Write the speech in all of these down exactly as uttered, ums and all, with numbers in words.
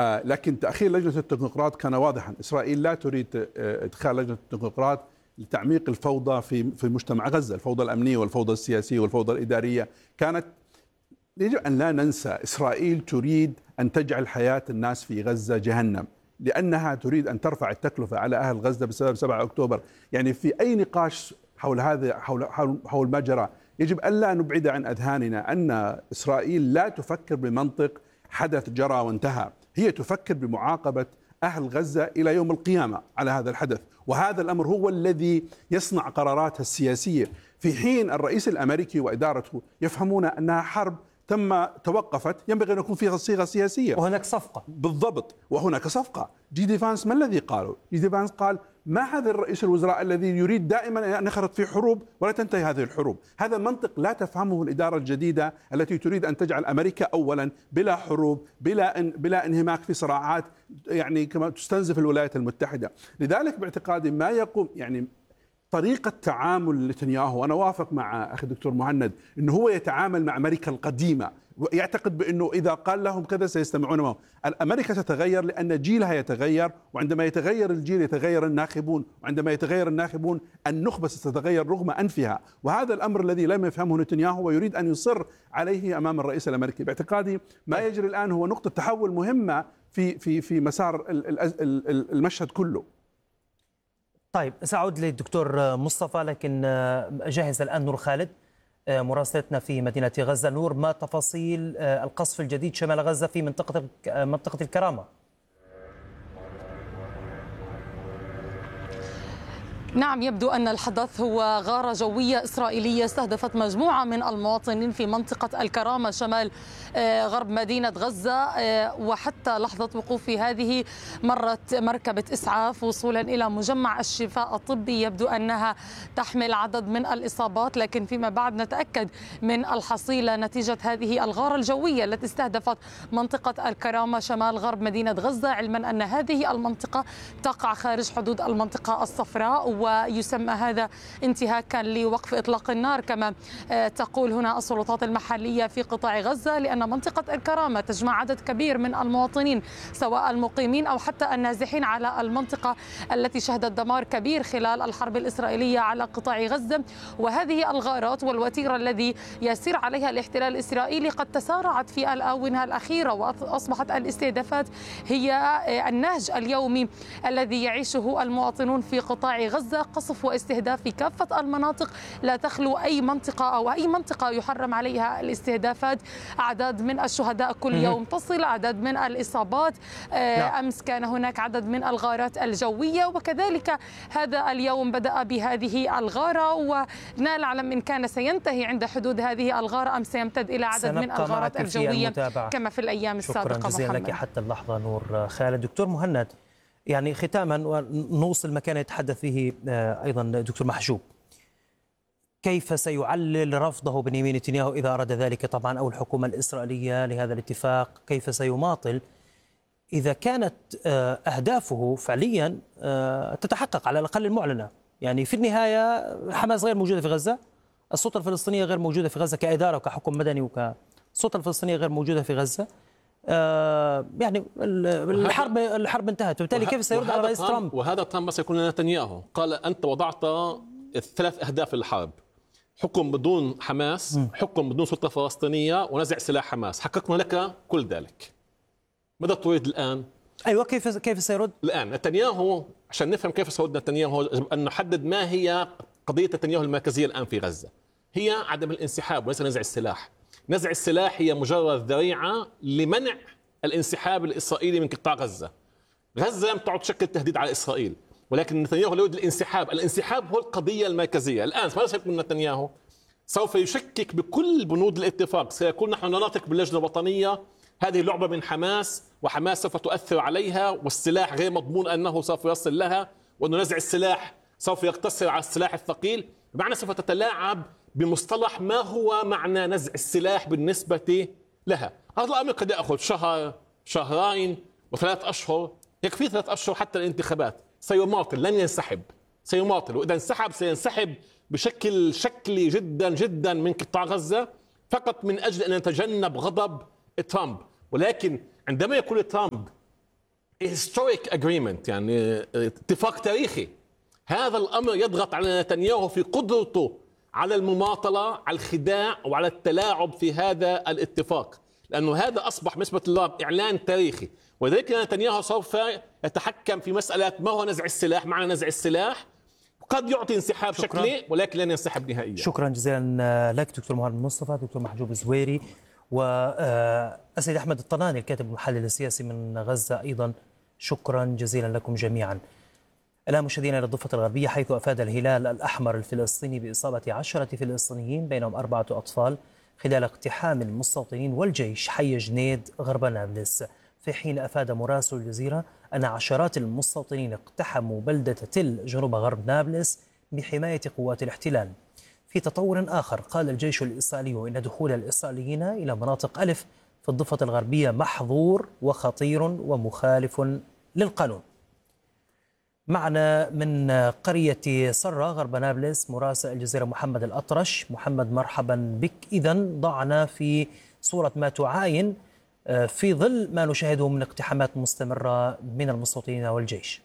آه لكن تأخير لجنة التكنوقراط كان واضحا. إسرائيل لا تريد إدخال لجنة التكنوقراط لتعميق الفوضى في في مجتمع غزة، الفوضى الأمنية والفوضى السياسية والفوضى الإدارية. كانت يجب أن لا ننسى إسرائيل تريد أن تجعل حياة الناس في غزة جهنم، لأنها تريد أن ترفع التكلفة على أهل غزة بسبب سبعة أكتوبر. يعني في أي نقاش حول هذا حول حول, حول ما جرى يجب ألا نبعد عن أذهاننا أن إسرائيل لا تفكر بمنطق حدث جرى وانتهى، هي تفكر بمعاقبة أهل غزة إلى يوم القيامة على هذا الحدث، وهذا الأمر هو الذي يصنع قراراتها السياسية، في حين الرئيس الأمريكي وإدارته يفهمون أنها حرب تم توقفت ينبغي أن يكون فيها صيغة سياسية وهناك صفقة. بالضبط، وهناك صفقة. جي دي فانس ما الذي قاله؟ جي دي فانس قال ما هذا الرئيس الوزراء الذي يريد دائما أن ينخرط في حروب ولا تنتهي هذه الحروب. هذا منطق لا تفهمه الإدارة الجديدة التي تريد أن تجعل أمريكا أولا بلا حروب، بلا إن بلا انهماك في صراعات، يعني كما تستنزف الولايات المتحدة. لذلك باعتقادي ما يقوم يعني طريقة تعامل نتنياهو، أنا وافق مع أخي الدكتور مهند أنه هو يتعامل مع أمريكا القديمة ويعتقد بأنه إذا قال لهم كذا سيستمعون معه. أمريكا تتغير لأن جيلها يتغير، وعندما يتغير الجيل يتغير الناخبون، وعندما يتغير الناخبون النخبة ستتغير رغم أنفها، وهذا الأمر الذي لم يفهمه نتنياهو ويريد أن يصر عليه أمام الرئيس الأمريكي. باعتقادي ما يجري الآن هو نقطة تحول مهمة في في في مسار المشهد كله. طيب سأعود للدكتور مصطفى، لكن جاهز الآن نور خالد مراسلتنا في مدينة غزة. نور، ما تفاصيل القصف الجديد شمال غزة في منطقة منطقة الكرامة؟ نعم، يبدو أن الحدث هو غارة جوية إسرائيلية استهدفت مجموعة من المواطنين في منطقة الكرامة شمال غرب مدينة غزة، وحتى لحظة وقوف هذه مرت مركبة إسعاف وصولا إلى مجمع الشفاء الطبي. يبدو أنها تحمل عدد من الإصابات، لكن فيما بعد نتأكد من الحصيلة نتيجة هذه الغارة الجوية التي استهدفت منطقة الكرامة شمال غرب مدينة غزة، علما أن هذه المنطقة تقع خارج حدود المنطقة الصفراء، ويسمى هذا انتهاكا لوقف إطلاق النار كما تقول هنا السلطات المحلية في قطاع غزة، لأن منطقة الكرامة تجمع عدد كبير من المواطنين سواء المقيمين أو حتى النازحين على المنطقة التي شهدت دمار كبير خلال الحرب الإسرائيلية على قطاع غزة. وهذه الغارات والوتيرة الذي يسير عليها الاحتلال الإسرائيلي قد تسارعت في الآونة الأخيرة، وأصبحت الاستهدافات هي النهج اليومي الذي يعيشه المواطنون في قطاع غزة، قصف واستهداف في كافة المناطق، لا تخلو أي منطقة أو أي منطقة يحرم عليها الاستهدافات. أعداد من الشهداء كل يوم تصل، أعداد من الإصابات. أمس كان هناك عدد من الغارات الجوية، وكذلك هذا اليوم بدأ بهذه الغارة، ولا نعلم إن كان سينتهي عند حدود هذه الغارة أم سيمتد إلى عدد من الغارات الجوية كما في الأيام السابقة. شكرا جزيلا لك حتى اللحظة نور خالد. دكتور مهند، يعني ختاما ونوصل مكان يتحدث به أيضا دكتور محجوب، كيف سيعلل رفضه بنيامين نتنياهو إذا أراد ذلك طبعا، أو الحكومة الإسرائيلية لهذا الاتفاق؟ كيف سيماطل إذا كانت أهدافه فعليا تتحقق على الأقل المعلنة؟ يعني في النهاية حماس غير موجودة في غزة، السلطة الفلسطينية غير موجودة في غزة كإدارة وكحكم مدني، وكالسلطة الفلسطينية غير موجودة في غزة. آه يعني الحرب الحرب انتهت، وبالتالي كيف سيرد على رئيس ترامب؟ وهذا ترامب بس يكون نتنياهو قال أنت وضعت الثلاث أهداف للحرب: حكم بدون حماس، حكم بدون سلطة فلسطينية، ونزع سلاح حماس. حققنا لك كل ذلك. ماذا تريد الآن؟ أيوة، كيف كيف سيرد الآن نتنياهو؟ عشان نفهم كيف سيرد نتنياهو يجب أن نحدد ما هي قضية نتنياهو المركزية الآن في غزة. هي عدم الانسحاب وليس نزع السلاح. نزع السلاح هي مجرد ذريعة لمنع الانسحاب الإسرائيلي من قطاع غزة. غزة لم تعد تشكل تهديد على إسرائيل، ولكن نتنياهو يريد الانسحاب. الانسحاب هو القضية المركزية. الآن ماذا سيكون نتنياهو؟ سوف يشكك بكل بنود الاتفاق. سيقول نحن نناطق باللجنة الوطنية، هذه لعبة من حماس، وحماس سوف تؤثر عليها، والسلاح غير مضمون أنه سوف يصل لها، وأنه نزع السلاح سوف يقتصر على السلاح الثقيل. بمعنى سوف تتلاعب بمصطلح ما هو معنى نزع السلاح بالنسبة لها. هذا الأمر قد يأخذ شهر، شهرين، وثلاث أشهر. يكفي ثلاث أشهر حتى الانتخابات. سيماطل، لن ينسحب، سيماطل، وإذا انسحب سينسحب بشكل شكلي جدا جدا من قطاع غزة، فقط من أجل أن يتجنب غضب ترامب. ولكن عندما يقول ترامب historic agreement، يعني اتفاق تاريخي. هذا الأمر يضغط على نتنياهو في قدرته على المماطلة، على الخداع وعلى التلاعب في هذا الاتفاق، لأنه هذا أصبح بنسبة الله إعلان تاريخي. ولذلك نتنياهو سوف يتحكم في مسألة ما هو نزع السلاح، معنى نزع السلاح قد يعطي انسحاب شكلي ولكن لن ينسحب نهائيا. شكرا جزيلا لك دكتور مهند مصطفى، دكتور محجوب الزويري، والسيد أحمد الطناني الكاتب المحلل السياسي من غزة أيضا. شكرا جزيلا لكم جميعا. الآن مشاهدينا إلى الضفة الغربية، حيث أفاد الهلال الأحمر الفلسطيني بإصابة عشرة فلسطينيين بينهم أربعة أطفال خلال اقتحام المستوطنين والجيش حي جنيد غرب نابلس، في حين أفاد مراسل الجزيرة أن عشرات المستوطنين اقتحموا بلدة تل جنوب غرب نابلس بحماية قوات الاحتلال. في تطور آخر، قال الجيش الإسرائيلي إن دخول الإسرائيليين إلى مناطق ألف في الضفة الغربية محظور وخطير ومخالف للقانون. معنا من قرية صرة غرب نابلس مراسل الجزيرة محمد الأطرش. محمد مرحبا بك. إذن ضعنا في صورة ما تعاين في ظل ما نشاهده من اقتحامات مستمرة من المستوطنين والجيش.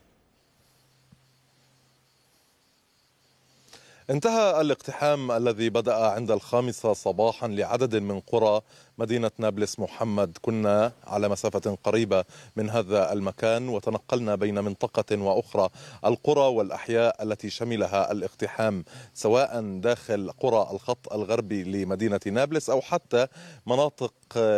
انتهى الاقتحام الذي بدأ عند الخامسة صباحا لعدد من قرى مدينة نابلس. محمد، كنا على مسافة قريبة من هذا المكان وتنقلنا بين منطقة وأخرى. القرى والأحياء التي شملها الاقتحام سواء داخل قرى الخط الغربي لمدينة نابلس أو حتى مناطق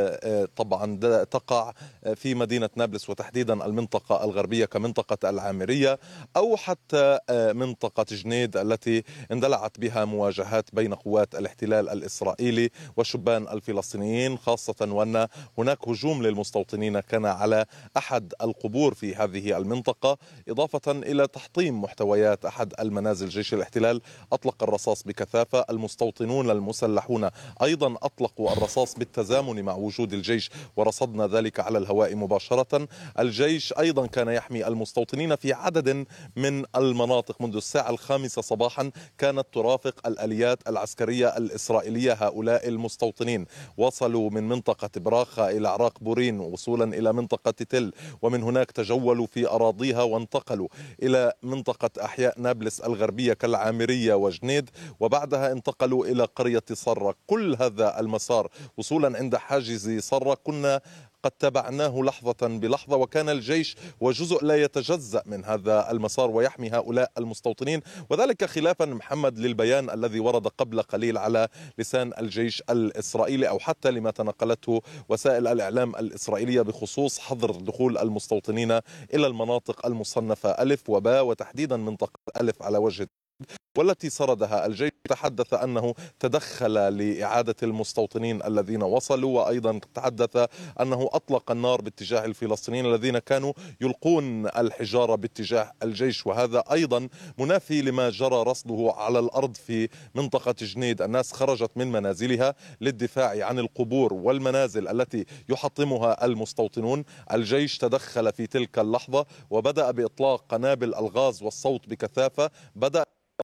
طبعا تقع في مدينة نابلس وتحديدا المنطقة الغربية كمنطقة العامرية أو حتى منطقة جنيد التي اندلعت بها مواجهات بين قوات الاحتلال الإسرائيلي والشبان الفلسطينيين، خاصة وأن هناك هجوم للمستوطنين كان على أحد القبور في هذه المنطقة، إضافة إلى تحطيم محتويات أحد المنازل. جيش الاحتلال أطلق الرصاص بكثافة، المستوطنون المسلحون أيضا أطلقوا الرصاص بالتزامن مع وجود الجيش ورصدنا ذلك على الهواء مباشرة. الجيش أيضا كان يحمي المستوطنين في عدد من المناطق. منذ الساعة الخامسة صباحا كانت ترافق الآليات العسكرية الإسرائيلية هؤلاء المستوطنين. وصلوا من منطقة براخة إلى عراق بورين وصولا إلى منطقة تل، ومن هناك تجولوا في أراضيها وانتقلوا إلى منطقة أحياء نابلس الغربية كالعامرية وجنيد، وبعدها انتقلوا إلى قرية صرة. كل هذا المسار وصولا عند حاجز صرة كنا قد تبعناه لحظة بلحظة، وكان الجيش وجزء لا يتجزأ من هذا المسار ويحمي هؤلاء المستوطنين، وذلك خلافا محمد للبيان الذي ورد قبل قليل على لسان الجيش الإسرائيلي أو حتى لما تنقلته وسائل الإعلام الإسرائيلية بخصوص حظر دخول المستوطنين إلى المناطق المصنفة ألف وباء، وتحديدا منطقة ألف على وجه والتي سردها الجيش. تحدث أنه تدخل لإعادة المستوطنين الذين وصلوا، وأيضا تحدث أنه أطلق النار باتجاه الفلسطينيين الذين كانوا يلقون الحجارة باتجاه الجيش، وهذا أيضا منافي لما جرى رصده على الأرض في منطقة جنيد. الناس خرجت من منازلها للدفاع عن القبور والمنازل التي يحطمها المستوطنون. الجيش تدخل في تلك اللحظة وبدأ بإطلاق قنابل الغاز والصوت بكثافة. بدأ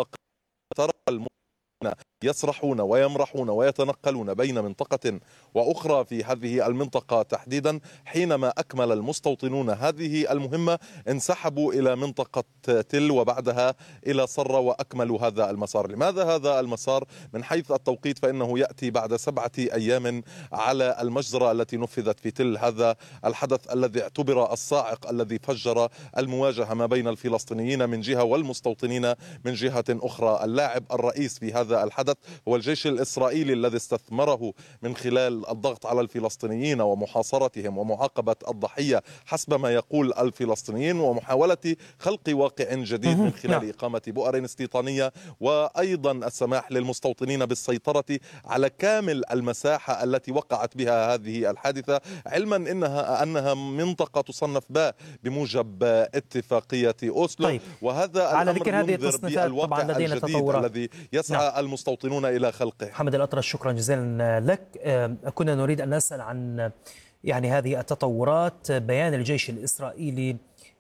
ترى المؤمنين يسرحون ويمرحون ويتنقلون بين منطقة وأخرى في هذه المنطقة تحديدا. حينما أكمل المستوطنون هذه المهمة انسحبوا إلى منطقة تل وبعدها إلى صرة وأكملوا هذا المسار. لماذا هذا المسار؟ من حيث التوقيت فإنه يأتي بعد سبعة أيام على المجزرة التي نفذت في تل. هذا الحدث الذي اعتبر الصاعق الذي فجر المواجهة ما بين الفلسطينيين من جهة والمستوطنين من جهة أخرى. اللاعب الرئيس في هذا الحدث هو الجيش الإسرائيلي الذي استثمره من خلال الضغط على الفلسطينيين ومحاصرتهم ومعاقبة الضحية حسب ما يقول الفلسطينيين، ومحاولة خلق واقع جديد من خلال إقامة بؤر استيطانية، وأيضا السماح للمستوطنين بالسيطرة على كامل المساحة التي وقعت بها هذه الحادثة، علما إنها أنها منطقة تصنف باء بموجب اتفاقية أوسلو. طيب. وهذا على ذكر هذه التصنيفات طبعا لدينا تطورات الذي يسعى نعم. المستوطنون إلى خلقه. محمد الأطرش، شكرا جزيلا لك. كنا نريد أن نسأل عن يعني هذه التطورات، بيان الجيش الإسرائيلي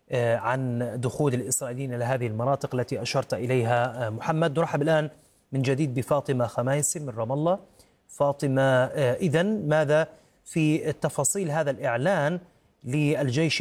عن دخول الإسرائيليين إلى هذه المناطق التي أشرت إليها محمد. نرحب الآن من جديد بفاطمة خمايسي من رام الله. فاطمة، إذن ماذا في تفاصيل هذا الإعلان للجيش